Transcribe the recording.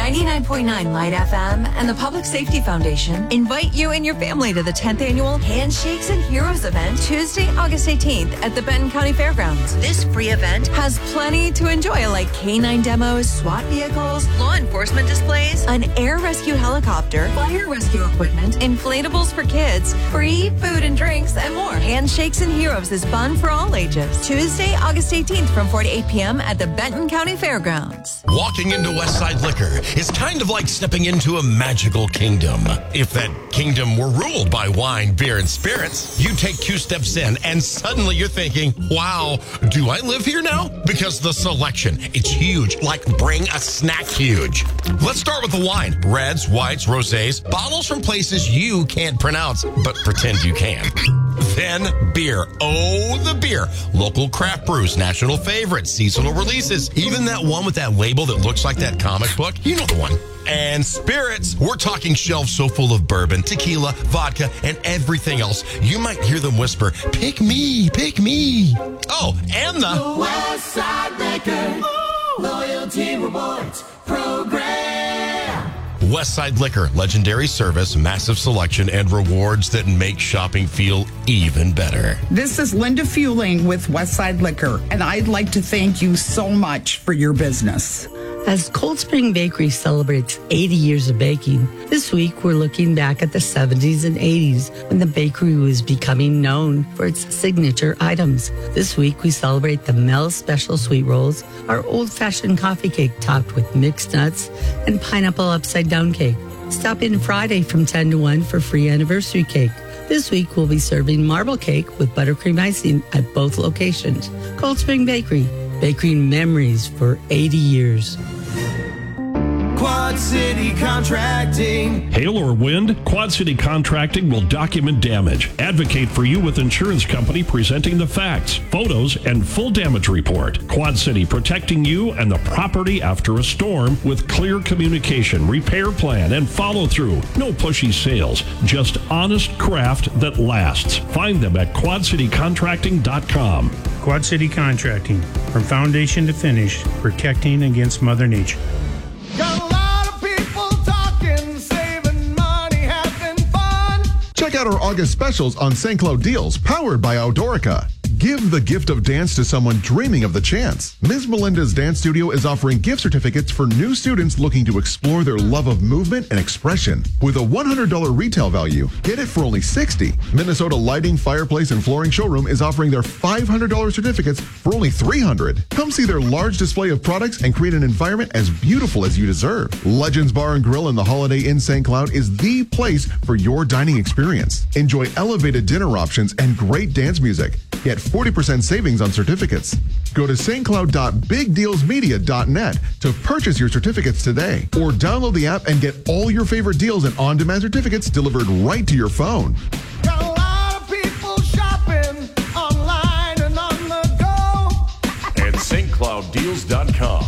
99.9 Light FM and the Public Safety Foundation invite you and your family to the 10th annual Handshakes and Heroes event, Tuesday, August 18th at the Benton County Fairgrounds. This free event has plenty to enjoy, like canine demos, SWAT vehicles, law enforcement displays, an air rescue helicopter, fire rescue equipment, inflatables for kids, free food and drinks, and more. Handshakes and Heroes is fun for all ages. Tuesday, August 18th from 4 to 8 p.m. at the Benton County Fairgrounds. Walking into Westside Liquor is kind of like stepping into a magical kingdom. If that kingdom were ruled by wine, beer, and spirits, you take 2 steps in and suddenly you're thinking, wow, do I live here now? Because the selection, it's huge, like bring a snack huge. Let's start with the wine. Reds, whites, rosés, bottles from places you can't pronounce, but pretend you can. Then beer. Oh, the beer. Local craft brews, national favorites, seasonal releases, even that one with that label that looks like that comic book. You know the one. And spirits. We're talking shelves so full of bourbon, tequila, vodka, and everything else. You might hear them whisper, pick me, pick me. Oh, and the Westside Liquor Loyalty Rewards Program. Westside Liquor, legendary service, massive selection, and rewards that make shopping feel even better. This is Linda Fueling with Westside Liquor, and I'd like to thank you so much for your business. As Cold Spring Bakery celebrates 80 years of baking, this week we're looking back at the 70s and 80s when the bakery was becoming known for its signature items. This week we celebrate the Mel's Special Sweet Rolls, our old-fashioned coffee cake topped with mixed nuts, and pineapple upside-down cake. Stop in Friday from 10 to 1 for free anniversary cake. This week we'll be serving marble cake with buttercream icing at both locations. Cold Spring Bakery, baking memories for 80 years. Quad City Contracting. Hail or wind, Quad City Contracting will document damage. Advocate for you with insurance company presenting the facts, photos, and full damage report. Quad City protecting you and the property after a storm with clear communication, repair plan, and follow through. No pushy sales, just honest craft that lasts. Find them at quadcitycontracting.com. Quad City Contracting, from foundation to finish, protecting against Mother Nature. Got a lot of people talking, saving money, having fun. Check out our August specials on St. Cloud deals, powered by Outdoorica. Give the gift of dance to someone dreaming of the chance. Ms. Melinda's Dance Studio is offering gift certificates for new students looking to explore their love of movement and expression. With a $100 retail value, get it for only $60. Minnesota Lighting, Fireplace, and Flooring Showroom is offering their $500 certificates for only $300. Come see their large display of products and create an environment as beautiful as you deserve. Legends Bar and Grill in the Holiday Inn St. Cloud is the place for your dining experience. Enjoy elevated dinner options and great dance music. Get 40% savings on certificates. Go to stcloud.bigdealsmedia.net to purchase your certificates today, or download the app and get all your favorite deals and on-demand certificates delivered right to your phone. Got a lot of people shopping online and on the go. And stclouddeals.com.